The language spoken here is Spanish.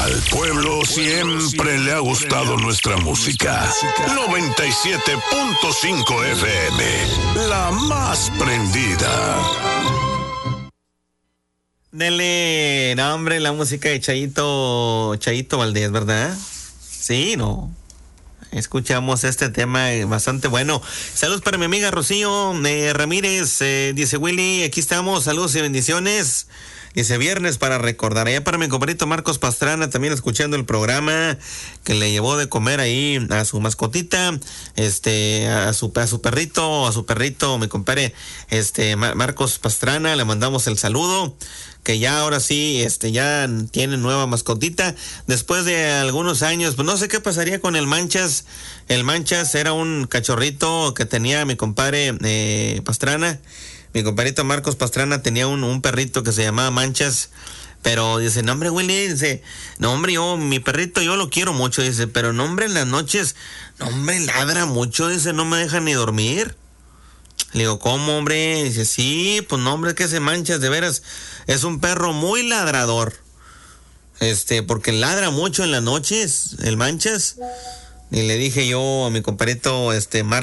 Al pueblo siempre le ha gustado nuestra música. 97.5 FM, la más prendida. Dele, no, hombre, la música de Chayito Valdés, ¿verdad? Sí, no. Escuchamos este tema bastante bueno. Saludos para mi amiga Rocío Ramírez. Dice Willy, aquí estamos. Saludos y bendiciones. Dice viernes para recordar. Allá para mi compadrito Marcos Pastrana, también escuchando el programa, que le llevó de comer ahí a su mascotita, a su perrito, mi compadre, Marcos Pastrana, le mandamos el saludo. Que ya ahora sí, ya tiene nueva mascotita. Después de algunos años, pues no sé qué pasaría con el Manchas. El Manchas era un cachorrito que tenía mi compadre Pastrana. Mi compadrito Marcos Pastrana tenía un perrito que se llamaba Manchas. Pero dice, no hombre, Willy, dice, no hombre, mi perrito yo lo quiero mucho, dice, pero no hombre, en las noches, no hombre, ladra mucho, dice, no me deja ni dormir. Le digo, ¿cómo, hombre? Dice, sí, pues no, hombre, es que se Manchas, de veras, es un perro muy ladrador. Porque ladra mucho en las noches, el Manchas. Y le dije yo a mi compadrito,